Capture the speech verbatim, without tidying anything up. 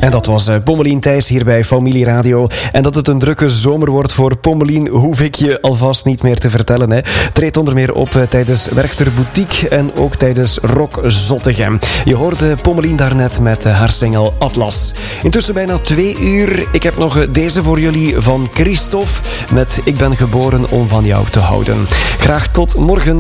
En dat was uh, Pommelien Thijs hier bij Familie Radio. En dat het een drukke zomer wordt voor Pommelien hoef ik je alvast niet meer te vertellen. Hè. Treedt onder meer op uh, tijdens Werchter Boutique en ook tijdens Rock Zottegem. Je hoorde Pommelien daarnet met uh, haar single Atlas. Intussen bijna twee uur. Ik heb nog uh, deze voor jullie van Christophe met Ik ben geboren om van jou te houden. Graag tot morgen.